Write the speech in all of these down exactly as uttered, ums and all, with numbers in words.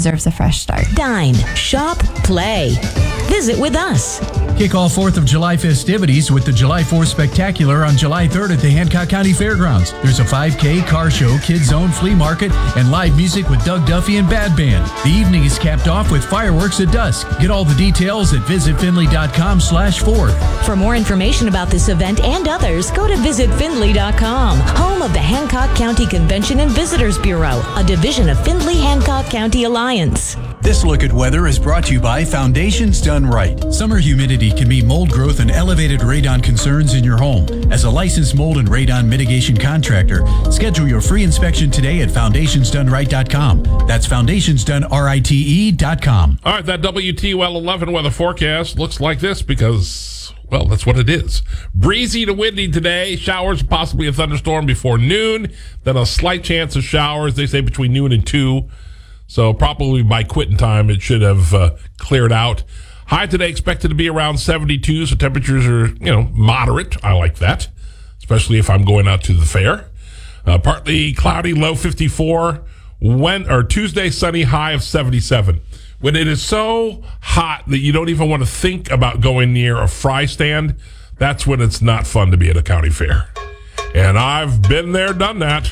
deserves a fresh start. Dine, shop, play. Visit with us. Kick off fourth of July festivities with the July fourth Spectacular on July third at the Hancock County Fairgrounds. There's a five K, car show, kids zone, flea market, and live music with Doug Duffy and Bad Band. The evening is capped off with fireworks at dusk. Get all the details at visitfinley.com slash fourth. For more information about this event and others, go to visit finley dot com, home of the Hancock County Convention and Visitors Bureau, a division of Findlay Hancock County Alliance. This look at weather is brought to you by Foundations Done Right. Summer humidity can mean mold growth and elevated radon concerns in your home. As a licensed mold and radon mitigation contractor, schedule your free inspection today at foundations done right dot com. That's foundations done right dot com. All right, that W T L eleven weather forecast looks like this because, well, that's what it is. Breezy to windy today. Showers, possibly a thunderstorm before noon. Then a slight chance of showers, they say between noon and two. So probably by quitting time, it should have uh, cleared out. High today expected to be around seventy-two, so temperatures are, you know, moderate. I like that, especially if I'm going out to the fair. Uh, partly cloudy, low fifty-four. When or Tuesday, sunny, high of seventy-seven. When it is so hot that you don't even want to think about going near a fry stand, that's when it's not fun to be at a county fair. And I've been there, done that.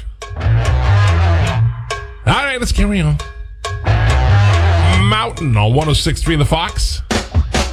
All right, let's carry on. Mountain on one oh six point three The Fox.